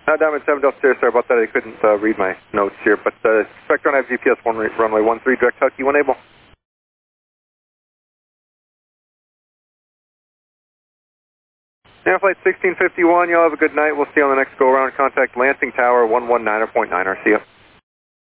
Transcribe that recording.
Diamond 7 Delta Sierra, sorry about that. I couldn't read my notes here, but Spectron, I have GPS runway 13, direct Husky 1 able. Flight 1651, y'all have a good night. We'll see you on the next go around. Contact Lansing Tower 119.9 RCO.